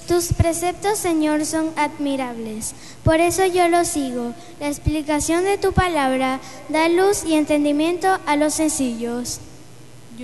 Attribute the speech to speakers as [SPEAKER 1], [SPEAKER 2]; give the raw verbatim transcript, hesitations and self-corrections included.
[SPEAKER 1] Tus preceptos, Señor, son admirables. Por eso yo los sigo. La explicación de tu palabra da luz y entendimiento a los sencillos.